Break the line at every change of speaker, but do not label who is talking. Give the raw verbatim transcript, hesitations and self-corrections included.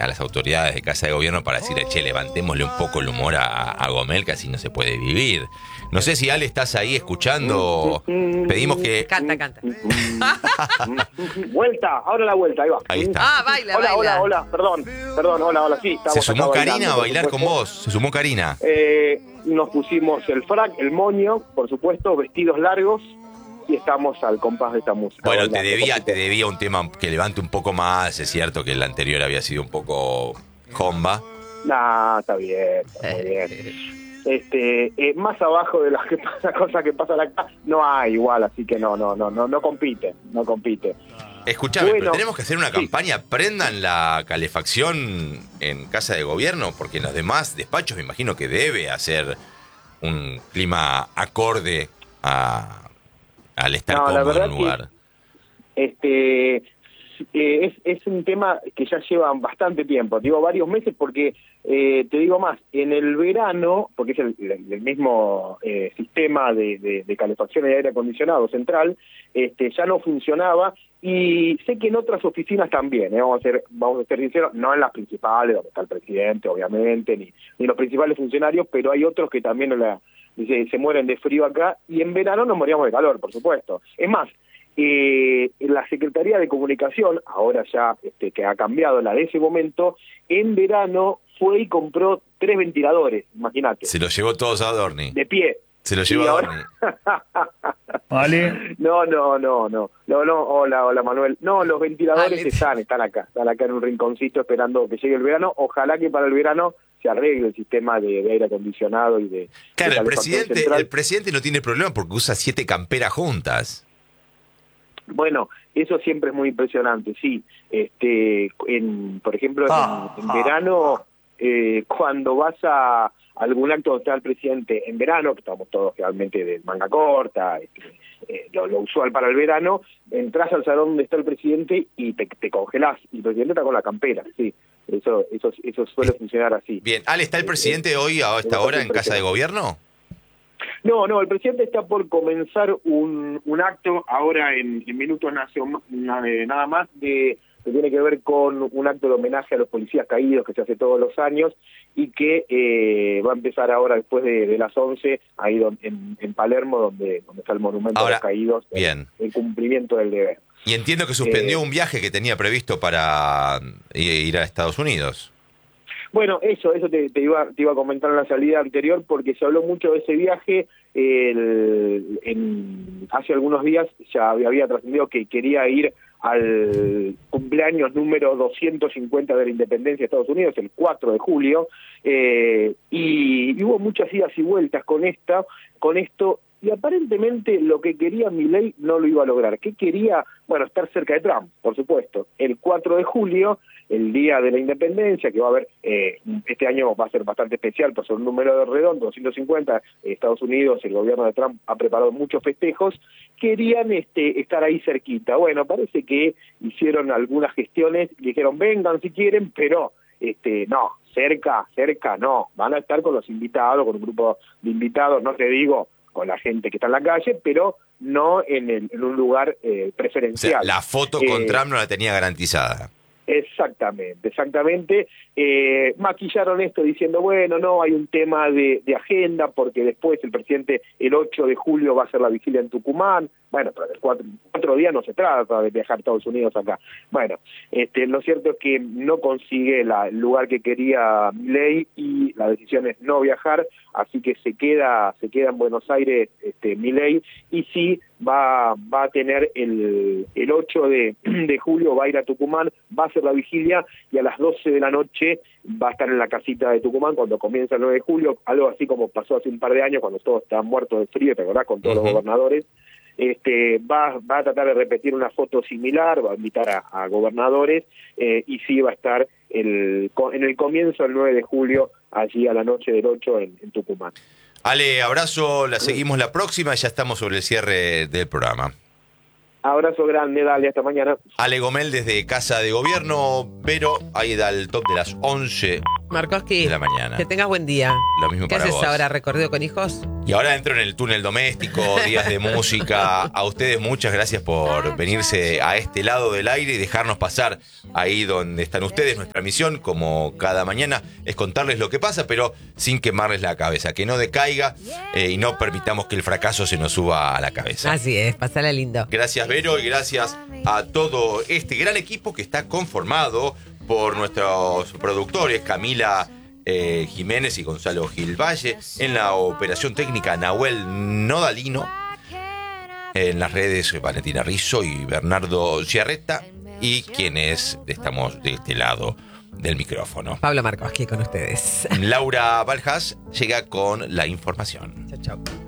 a las autoridades de Casa de Gobierno para decirle, che, levantémosle un poco el humor a, a Gomel, que así no se puede vivir. No sé si, Ale, estás ahí escuchando. Pedimos que...
Canta, canta.
Vuelta, ahora la vuelta, ahí va.
Ahí está.
Ah, baila,
Hola,
baila.
hola, hola, perdón, perdón, hola, hola, sí.
Se
estamos
sumó
acá
Karina
bailando,
a
por
bailar con
supuesto.
vos. Se sumó Karina.
Eh, nos pusimos el frac, el moño, por supuesto, vestidos largos, y estamos al compás de esta música.
Bueno, te
bailando,
debía,
por
te
supuesto.
debía un tema que levante un poco más. Es cierto que el anterior había sido un poco jomba.
Nah, está bien, está muy bien. Este, eh, más abajo de las que pasa, cosas que pasan acá, no hay igual, así que no, no, no, no, no compite, no compite.
Escuchame,
Bueno,
pero tenemos que hacer una
sí.
campaña. Prendan la calefacción en Casa de Gobierno, porque en los demás despachos me imagino que debe hacer un clima acorde a, al estar
No, la
cómodo en
verdad
un lugar.
que, este, eh, es, es un tema que ya lleva bastante tiempo, digo varios meses, porque eh, te digo más, en el verano, porque es el, el, el mismo eh, sistema de, de, de calefacción y aire acondicionado central, este, ya no funcionaba. Y sé que en otras oficinas también, ¿eh? vamos a ser, vamos a ser sinceros, no en las principales, donde está el presidente, obviamente, ni, ni los principales funcionarios, pero hay otros que también la, se, se mueren de frío acá, y en verano nos moríamos de calor, por supuesto. Es más, eh, la Secretaría de Comunicación, ahora ya este, que ha cambiado la de ese momento, en verano fue y compró tres ventiladores, imagínate,
Se los llevó todos a Dorni.
de pie.
Se los
Y
llevó a
ahora-
Dorni.
Vale.
No, no, no, no, no, no, hola, hola Manuel. No, los ventiladores
Ale.
están, están acá, están acá en un rinconcito esperando que llegue el verano. Ojalá que para el verano se arregle el sistema de, de aire acondicionado y de...
Claro,
de
el
calefacción
presidente,
central.
el presidente no tiene problema porque usa siete camperas juntas.
Bueno, eso siempre es muy impresionante, sí. Este, en, por ejemplo, en,
Ah,
en
ah,
verano, eh, cuando vas a algún acto donde está el presidente en verano, que estamos todos realmente de manga corta, este, eh, lo, lo usual para el verano, entras al salón donde está el presidente y te, te congelás, y el presidente está con la campera, sí. Eso, eso, eso suele funcionar así.
Bien, Ale, ¿está el presidente hoy a esta hora en Casa de Gobierno?
No, no, el presidente está por comenzar un, un acto ahora en, en minutos nace- na- eh, nada más de que tiene que ver con un acto de homenaje a los policías caídos que se hace todos los años y que eh, va a empezar ahora después de, de las once ahí don, en, en Palermo donde, donde está el monumento
Ahora,
a los caídos,
bien.
el, el cumplimiento del deber.
Y entiendo que suspendió
Eh,
un viaje que tenía previsto para ir a Estados Unidos.
Bueno, eso, eso te, te iba, te iba a comentar en la salida anterior porque se habló mucho de ese viaje. El, en, hace algunos días ya había, había trascendido que quería ir al cumpleaños número doscientos cincuenta de la independencia de Estados Unidos, el cuatro de julio, eh, y, y hubo muchas idas y vueltas con esta, con esto, y aparentemente lo que quería Milei no lo iba a lograr. ¿Qué quería? Bueno, estar cerca de Trump, por supuesto. El cuatro de julio, el día de la independencia, que va a haber, eh, este año va a ser bastante especial, por ser un número redondo, doscientos cincuenta, Estados Unidos, el gobierno de Trump ha preparado muchos festejos, querían este, estar ahí cerquita. Bueno, parece que hicieron algunas gestiones, dijeron vengan si quieren, pero este, no, cerca, cerca no, van a estar con los invitados, con un grupo de invitados, no te digo con la gente que está en la calle, pero no en, el, en un lugar eh,
O
preferencial.
sea, la foto con
Eh,
Trump no la tenía garantizada.
Exactamente, exactamente. Eh, maquillaron esto diciendo, bueno, no, hay un tema de, de agenda, porque después el presidente el ocho de julio va a hacer la vigilia en Tucumán. Bueno, pero el cuatro, cuatro días no se trata de viajar a Estados Unidos acá. Bueno, este, lo cierto es que no consigue la, el lugar que quería Milei y la decisión es no viajar, así que se queda se queda en Buenos Aires este, Milei, y sí va, va a tener el, el ocho de julio, va a ir a Tucumán, va a hacer la vigilia y a las doce de la noche va a estar en la casita de Tucumán cuando comienza el nueve de julio, algo así como pasó hace un par de años cuando todos estaban muertos de frío, ¿te acordás? Con todos
Uh-huh.
los gobernadores. Este, va, va a tratar de repetir una foto similar, va a invitar a, a gobernadores eh, y sí va a estar el, en el comienzo el nueve de julio, allí a la noche del ocho en, en Tucumán.
Ale, abrazo, la seguimos la próxima, ya estamos sobre el cierre del programa.
Abrazo grande, dale, hasta mañana.
Ale Gomel desde Casa de Gobierno, pero ahí da el top de las once
Marcosky,
de la mañana.
que tengas buen día.
Lo mismo
¿Qué
para
haces
vos.
ahora? ¿Recorrido con hijos?
Y ahora entro en el túnel doméstico, días de música. A ustedes muchas gracias por venirse a este lado del aire y dejarnos pasar ahí donde están ustedes. Nuestra misión, como cada mañana, es contarles lo que pasa, pero sin quemarles la cabeza, que no decaiga eh, y no permitamos que el fracaso se nos suba a la cabeza.
Así es, pasala lindo.
Gracias, Vero, y gracias a todo este gran equipo que está conformado por nuestros productores, Camila Eh, Jiménez y Gonzalo Gil Valle, en la operación técnica Nahuel Nodalino, en las redes Valentina Rizzo y Bernardo Ciarreta, y quienes estamos de este lado del micrófono.
Pablo Marcosky con ustedes.
Laura Baljas llega con la información.
Chao, chao.